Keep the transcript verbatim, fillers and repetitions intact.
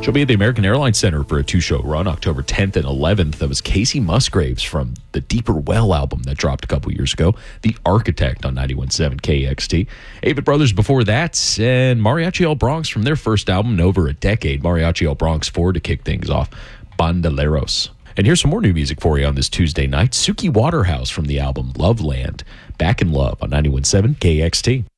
She'll be at the American Airlines Center for a two-show run, October tenth and eleventh. That was Casey Musgraves from the Deeper Well album that dropped a couple years ago. The Architect on ninety-one point seven K X T. Avett Brothers before that, and Mariachi El Bronx from their first album in over a decade. Mariachi El Bronx four to kick things off. Bandoleros. And here's some more new music for you on this Tuesday night. Suki Waterhouse from the album Love Land. Back in Love on ninety-one point seven K X T.